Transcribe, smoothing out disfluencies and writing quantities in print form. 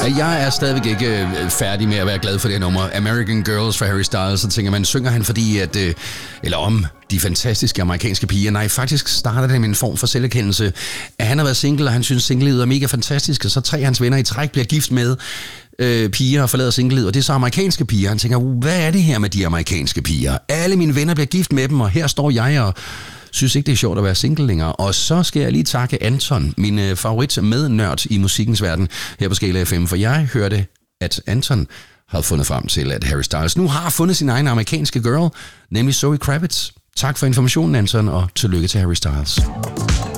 Jeg er stadigvæk ikke færdig med at være glad for det her nummer. American Girls for Harry Styles. Så tænker man, synger han fordi, at, eller om de fantastiske amerikanske piger. Nej, faktisk starter det med en form for selverkendelse. At han har været single, og han synes singlelivet er mega fantastisk. Og så 3 af hans venner i træk bliver gift med piger og forlader singlelivet. Og det er så amerikanske piger. Han tænker, hvad er det her med de amerikanske piger? Alle mine venner bliver gift med dem, og her står jeg og synes ikke, det er sjovt at være single længere. Og så skal jeg lige takke Anton, min favorit mednørd i musikkens verden her på Skala FM, for jeg hørte, at Anton havde fundet frem til, at Harry Styles nu har fundet sin egen amerikanske girl, nemlig Zoe Kravitz. Tak for informationen, Anton, og tillykke til Harry Styles.